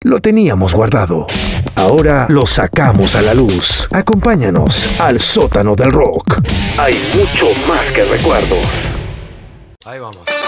lo teníamos guardado. Ahora lo sacamos a la luz. Acompáñanos al sótano del rock. Hay mucho más que recuerdos. Ahí vamos.